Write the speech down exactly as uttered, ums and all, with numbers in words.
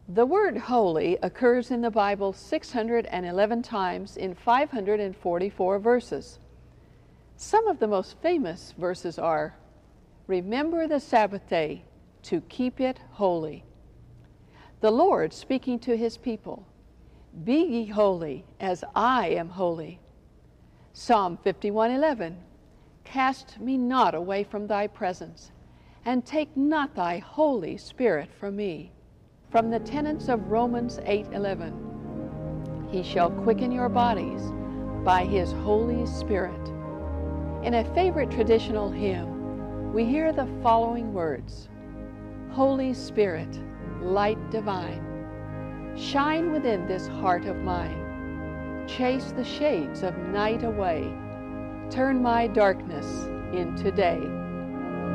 The word holy occurs in the Bible six hundred eleven times in five hundred forty-four verses. Some of the most famous verses are, "Remember the Sabbath day to keep it holy." The Lord speaking to his people, "Be ye holy as I am holy." Psalm fifty-one eleven, "Cast me not away from thy presence, and take not thy Holy Spirit from me." From the tenets of Romans eight eleven, "He shall quicken your bodies by his Holy Spirit." In a favorite traditional hymn, we hear the following words, "Holy Spirit, light divine, shine within this heart of mine. Chase the shades of night away, turn my darkness into day."